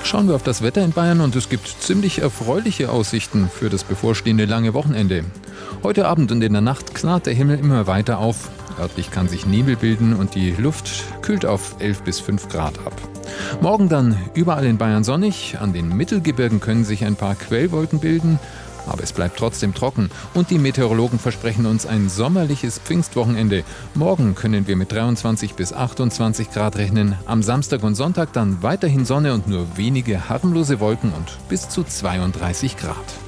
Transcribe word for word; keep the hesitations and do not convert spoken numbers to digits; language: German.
Schauen wir auf das Wetter in Bayern und es gibt ziemlich erfreuliche Aussichten für das bevorstehende lange Wochenende. Heute Abend und in der Nacht klart der Himmel immer weiter auf. Örtlich kann sich Nebel bilden und die Luft kühlt auf elf bis fünf Grad ab. Morgen dann überall in Bayern sonnig, an den Mittelgebirgen können sich ein paar Quellwolken bilden, aber es bleibt trotzdem trocken und die Meteorologen versprechen uns ein sommerliches Pfingstwochenende. Morgen können wir mit dreiundzwanzig bis achtundzwanzig Grad rechnen, am Samstag und Sonntag dann weiterhin Sonne und nur wenige harmlose Wolken und bis zu zweiunddreißig Grad.